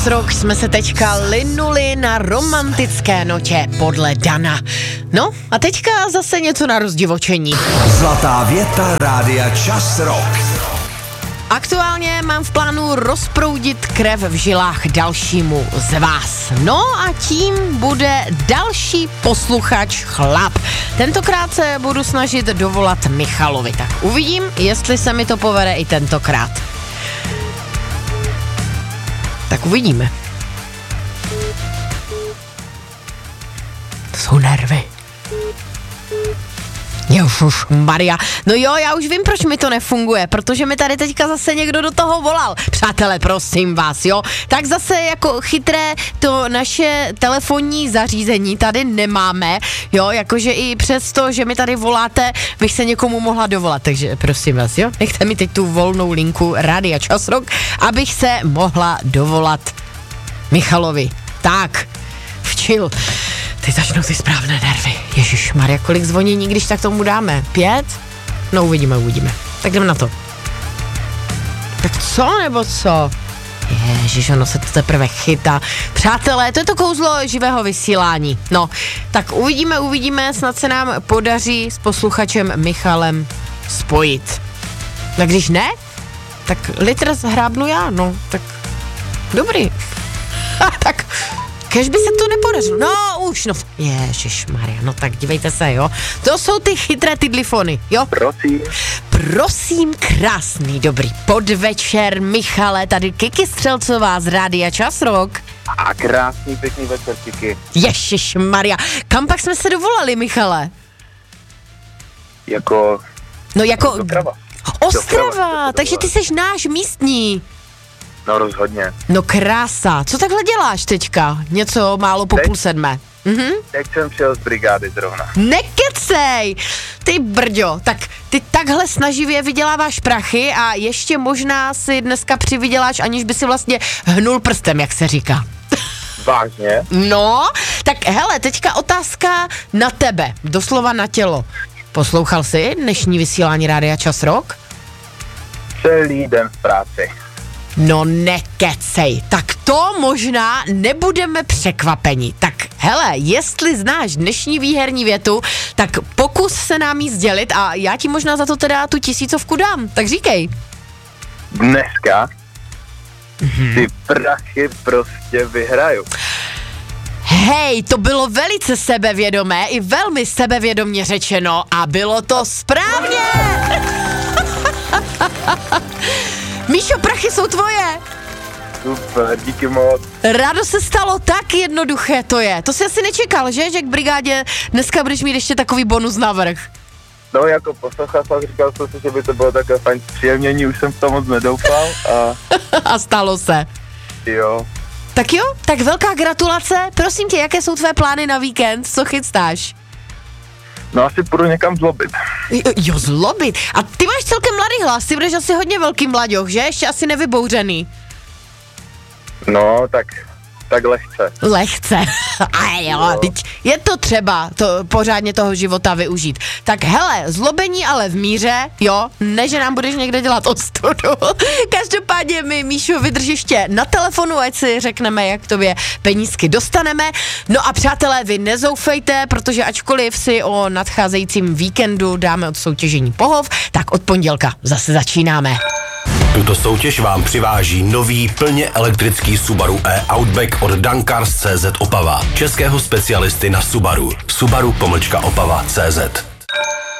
Rok jsme se teďka linuli na romantické notě podle Dana. No a teďka zase něco na rozdivočení. Zlatá věta rádia Čas Rock. Aktuálně mám v plánu rozproudit krev v žilách dalšímu z vás. No a tím bude další posluchač chlap. Tentokrát se budu snažit dovolat Michalovi. Tak uvidím, jestli se mi to povede i tentokrát. Tak uvidíme. To jsou nervy. Ježiš Maria. No jo, já už vím, proč mi to nefunguje, protože mi tady teďka zase někdo do toho volal. Přátelé, prosím vás, jo. Tak zase jako chytré to naše telefonní zařízení tady nemáme, jo, jakože i přesto, že mi tady voláte, bych se někomu mohla dovolat, takže prosím vás, jo. Nechte mi teď tu volnou linku Rádia Čas Rock, abych se mohla dovolat Michalovi. Tak, včil. Teď začnou ty správné nervy. Ježišmarja, kolik zvonění, když tak tomu dáme? 5? No uvidíme. Tak jdeme na to. Tak co nebo co? Ježiš, ono se to teprve chytá. Přátelé, to je to kouzlo živého vysílání. No, tak uvidíme, snad se nám podaří s posluchačem Michalem spojit. A když ne, tak litr zhrábnu já, no, tak dobrý. Tak kež by se to nepodařilo. No už, no. Ježišmarja, no tak dívejte se, jo. To jsou ty chytré tidlifony, jo. Prosím, krásný, dobrý podvečer, Michale, tady Kiki Střelcová z Rádia Čas Rock. A krásný, pěkný večer, Kiki. Ježišmarja, kam pak jsme se dovolali, Michale? Do Ostrava, takže ty seš náš místní. No rozhodně. No krása, co takhle děláš teďka? Něco málo po 6:30. Teď jsem přijel z brigády zrovna. Nekecej! Ty brďo, tak ty takhle snaživě vyděláváš prachy a ještě možná si dneska přivyděláš, aniž by si vlastně hnul prstem, jak se říká. Vážně? No, tak hele, teďka otázka na tebe, doslova na tělo. Poslouchal jsi dnešní vysílání Rádia Čas Rock? Celý den v práci. No nekecej, tak to možná nebudeme překvapeni. Tak hele, jestli znáš dnešní výherní větu, tak pokus se nám jí sdělit a já ti možná za to teda tu 1000 dám, tak říkej. Dneska ty prachy prostě vyhraju. Hej, to bylo velice sebevědomé i velmi sebevědomně řečeno a bylo to správně! Míšo, prachy jsou tvoje. Super, díky moc. Rádo se stalo, tak jednoduché to je. To jsi asi nečekal, že k brigádě dneska budeš mít ještě takový bonus navrch. No jako poslouchal jsem, říkal jsem si, že by to bylo takové fajn příjemnění, už jsem v tom moc nedoufal a... A stalo se. Jo. Tak jo, tak velká gratulace. Prosím tě, jaké jsou tvé plány na víkend? Co chystáš? No asi půjdu někam zlobit. Jo, zlobit. A ty máš celkem mladý hlas, ty budeš asi hodně velký mlaďoch, že? Ještě asi nevybouřený. No, tak lehce. Lehce. A jo, teď je to třeba pořádně toho života využít. Tak hele, zlobení ale v míře, jo, ne, že nám budeš někde dělat ostudu. Každopádně mi, Míšo, vydrž ještě na telefonu, ať si řekneme, jak tobě penízky dostaneme. No a přátelé, vy nezoufejte, protože ačkoliv si o nadcházejícím víkendu dáme od soutěžení pohov, tak od pondělka zase začínáme. Tuto soutěž vám přiváží nový plně elektrický Subaru e-Outback od Dankars.cz Opava. Českého specialisty na Subaru. Subaru-Opava.cz